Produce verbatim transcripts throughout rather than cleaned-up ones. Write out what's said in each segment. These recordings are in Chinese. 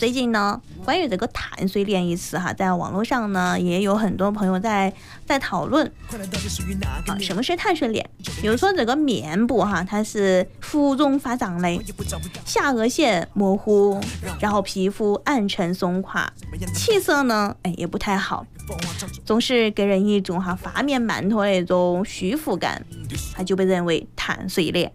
最近呢，关于这个碳水链一词哈，在网络上呢也有很多朋友在在讨论啊，什么是碳水链？比如说这个面部哈，它是浮肿发胀类，下颚线模糊，然后皮肤暗沉松垮，气色呢哎也不太好，总是给人一种哈发面馒头的那种虚浮感，它就被认为碳水链。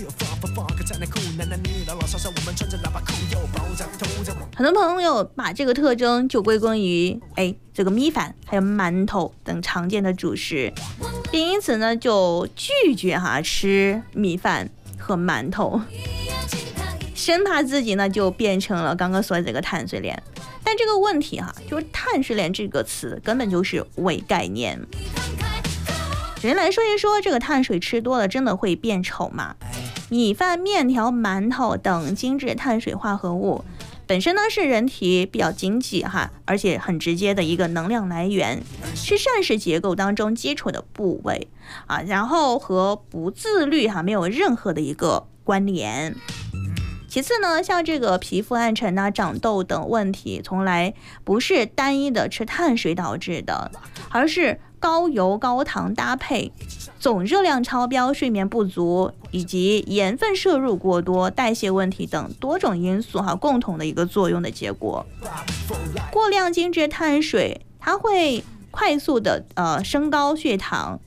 很多朋友把这个特征就归功于哎这个米饭还有馒头等常见的主食，并因此呢就拒绝哈吃米饭和馒头，生怕自己呢就变成了刚刚说的这个碳水链。但这个问题哈，就是碳水链这个词根本就是伪概念。首先来说一说，这个碳水吃多了真的会变丑吗？米饭、面条、馒头等精致碳水化合物本身呢是人体比较经济哈，而且很直接的一个能量来源，是膳食结构当中基础的部位啊，然后和不自律哈没有任何的一个关联。其次呢，像这个皮肤暗沉啊、长痘等问题，从来不是单一的吃碳水导致的，而是高油高糖搭配、总热量超标、睡眠不足以及盐分摄入过多、代谢问题等多种因素哈共同的一个作用的结果。过量精致碳水，它会快速的呃升高血糖，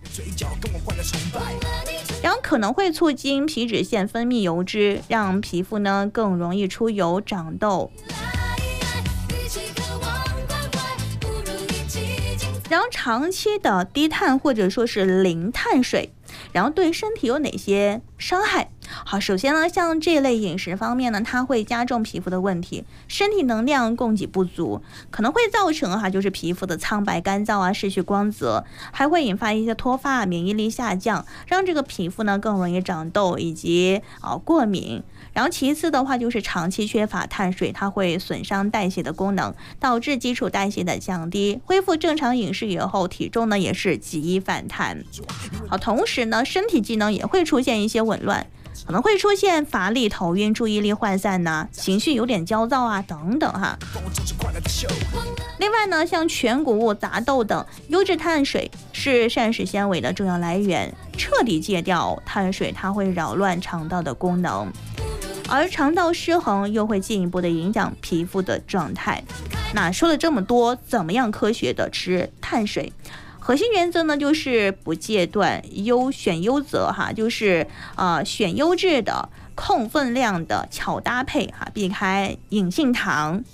然后可能会促进皮脂腺分泌油脂，让皮肤呢更容易出油长痘。然后长期的低碳或者说是零碳水，然后对身体有哪些伤害？好，首先呢，像这类饮食方面呢，它会加重皮肤的问题，身体能量供给不足，可能会造成哈就是皮肤的苍白干燥啊，失去光泽，还会引发一些脱发、免疫力下降，让这个皮肤呢更容易长痘以及啊过敏。然后其次的话就是长期缺乏碳水，它会损伤代谢的功能，导致基础代谢的降低，恢复正常饮食以后，体重呢也是极易反弹。好，同时呢，身体机能也会出现一些紊乱，可能会出现乏力、头晕、注意力涣散呐、啊，情绪有点焦躁啊等等哈。另外呢，像全谷物、杂豆等优质碳水是膳食纤维的重要来源，彻底戒掉碳水，它会扰乱肠道的功能。而肠道失衡又会进一步的影响皮肤的状态。那说了这么多，怎么样科学的吃碳水？核心原则呢，就是不戒断，优选优则哈，就是呃选优质的、控分量的、巧搭配哈，避开隐性糖。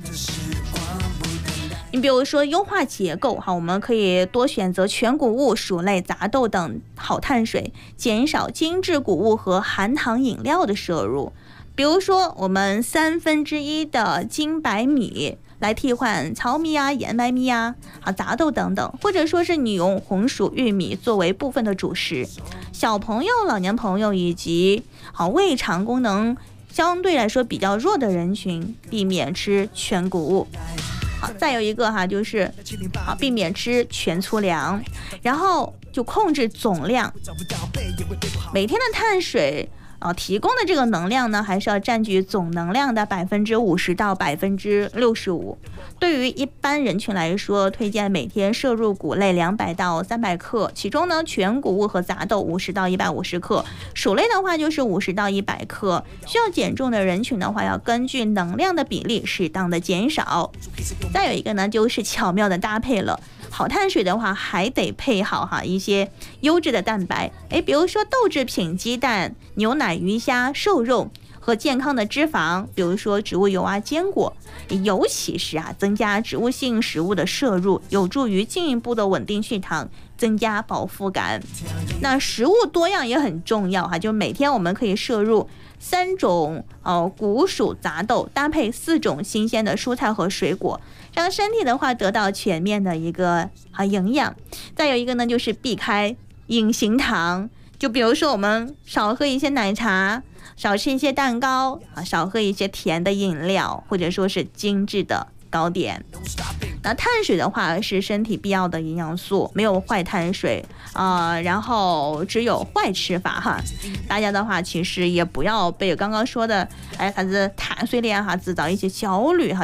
你比如说优化结构哈，我们可以多选择全谷物、薯类、杂豆等好碳水，减少精致谷物和含糖饮料的摄入。比如说我们三分之一的精白米来替换糙米啊、燕麦米啊、啊杂豆等等，或者说是你用红薯、玉米作为部分的主食。小朋友、老年朋友以及好胃肠功能相对来说比较弱的人群，避免吃全谷物。好，再有一个哈，就是好避免吃全粗粮，然后就控制总量，每天的碳水。啊，提供的这个能量呢，还是要占据总能量的百分之五十到百分之六十五。对于一般人群来说，推荐每天摄入谷类两百到三百克，其中呢，全谷物和杂豆五十到一百五十克，薯类的话就是五十到一百克。需要减重的人群的话，要根据能量的比例适当的减少。再有一个呢，就是巧妙的搭配了。好碳水的话，还得配好哈一些优质的蛋白，哎，比如说豆制品、鸡蛋、牛奶、鱼虾、瘦肉和健康的脂肪，比如说植物油啊、坚果，尤其是啊增加植物性食物的摄入，有助于进一步的稳定血糖，增加饱腹感。那食物多样也很重要哈，就每天我们可以摄入三种呃谷薯杂豆，搭配四种新鲜的蔬菜和水果，让身体的话得到全面的一个啊营养。再有一个呢，就是避开隐形糖，就比如说我们少喝一些奶茶，少吃一些蛋糕啊，少喝一些甜的饮料，或者说是精致的糕点。那碳水的话是身体必要的营养素，没有坏碳水啊、呃，然后只有坏吃法哈。大家的话其实也不要被刚刚说的哎啥子碳水链哈制造一些焦虑哈。